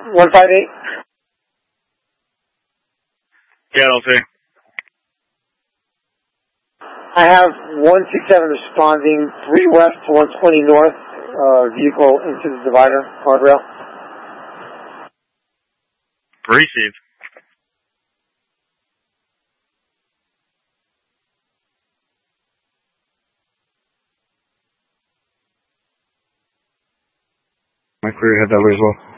158. Yeah, I'll see. I have 167 responding, 3 west to 120 north, vehicle into the divider, guardrail. Receive. My crew had that way as well.